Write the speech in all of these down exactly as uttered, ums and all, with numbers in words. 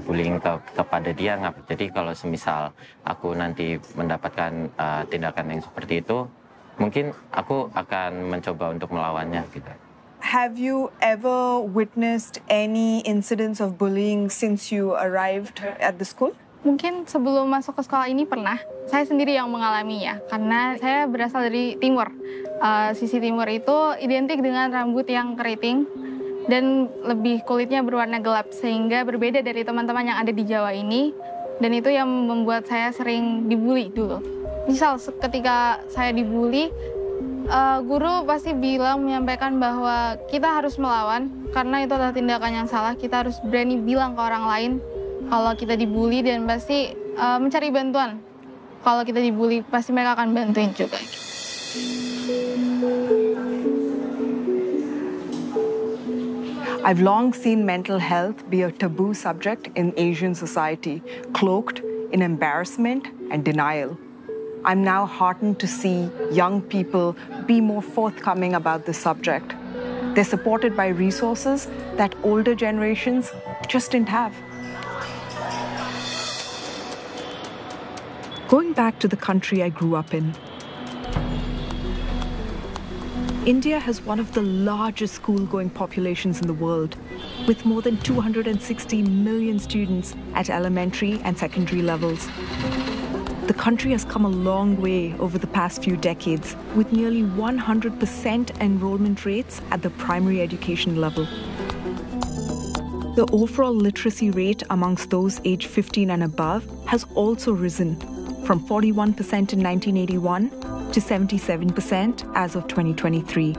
bullying ke kepada dia. Jadi kalau semisal aku nanti mendapatkan uh, tindakan yang seperti itu, mungkin aku akan mencoba untuk melawannya gitu. Have you ever witnessed any incidents of bullying since you arrived at the school? Mungkin sebelum masuk ke sekolah ini pernah. Saya sendiri yang mengalaminya, karena saya berasal dari timur. Uh, sisi timur itu identik dengan rambut yang keriting dan lebih kulitnya berwarna gelap, sehingga berbeda dari teman-teman yang ada di Jawa ini. Dan itu yang membuat saya sering dibully dulu. Misal ketika saya dibully, uh, guru pasti bilang, menyampaikan bahwa kita harus melawan, karena itu adalah tindakan yang salah. Kita harus berani bilang ke orang lain kalau kita dibully, dan pasti uh, mencari bantuan. Kalau kita dibully, pasti mereka akan bantuin juga. I've long seen mental health be a taboo subject in Asian society, cloaked in embarrassment and denial. I'm now heartened to see young people be more forthcoming about this subject. They're supported by resources that older generations just didn't have. Going back to the country I grew up in, India has one of the largest school-going populations in the world, with more than two hundred sixty million students at elementary and secondary levels. The country has come a long way over the past few decades, with nearly one hundred percent enrollment rates at the primary education level. The overall literacy rate amongst those aged fifteen and above has also risen, from forty-one percent in nineteen eighty-one to seventy-seven percent as of twenty twenty-three.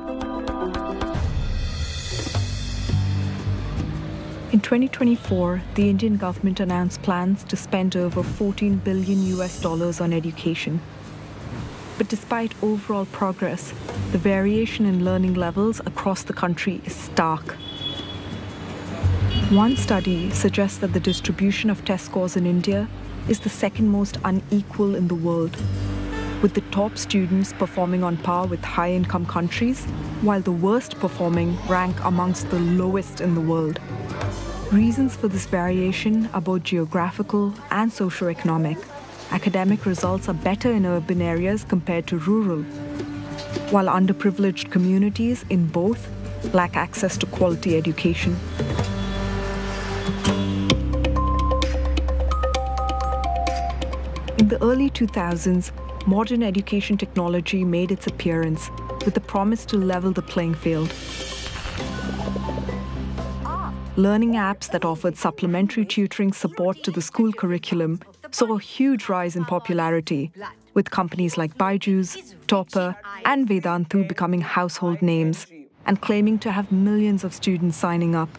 In twenty twenty-four, the Indian government announced plans to spend over fourteen billion U S dollars on education. But despite overall progress, the variation in learning levels across the country is stark. One study suggests that the distribution of test scores in India is the second most unequal in the world, with the top students performing on par with high-income countries, while the worst performing rank amongst the lowest in the world. Reasons for this variation are both geographical and socio-economic. Academic results are better in urban areas compared to rural, while underprivileged communities in both lack access to quality education. In the early two thousands, modern education technology made its appearance with the promise to level the playing field. Learning apps that offered supplementary tutoring support to the school curriculum saw a huge rise in popularity, with companies like Byju's, Topper, and Vedantu becoming household names and claiming to have millions of students signing up.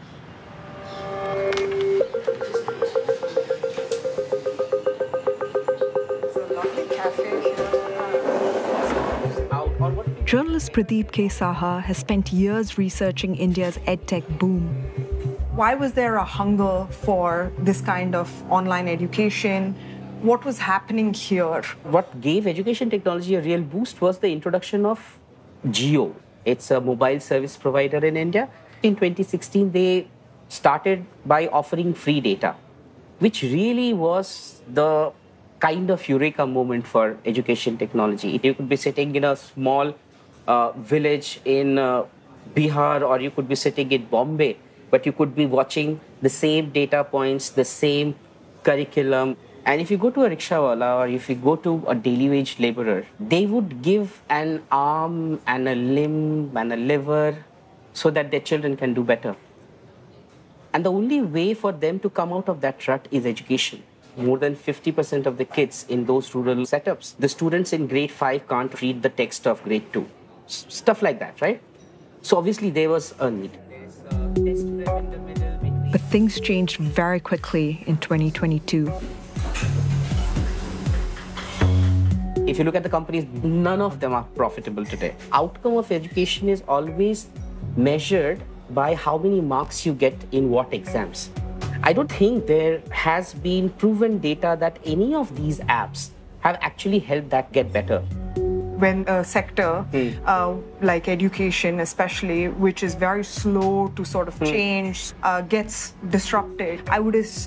Journalist Pradeep K. Saha has spent years researching India's edtech boom. Why was there a hunger for this kind of online education? What was happening here? What gave education technology a real boost was the introduction of Jio. It's a mobile service provider in India. In twenty sixteen, they started by offering free data, which really was the kind of eureka moment for education technology. You could be sitting in a small uh, village in uh, Bihar, or you could be sitting in Bombay, but you could be watching the same data points, the same curriculum. And if you go to a rickshawala or if you go to a daily wage laborer, they would give an arm and a limb and a liver so that their children can do better. And the only way for them to come out of that rut is education. More than fifty percent of the kids in those rural setups, the students in grade five can't read the text of grade two. S- stuff like that, right? So obviously there was a need. But things changed very quickly in twenty twenty-two. If you look at the companies, none of them are profitable today. Outcome of education is always measured by how many marks you get in what exams. I don't think there has been proven data that any of these apps have actually helped that get better. When a sector mm. uh, like education especially, which is very slow to sort of mm. change, uh, gets disrupted, I would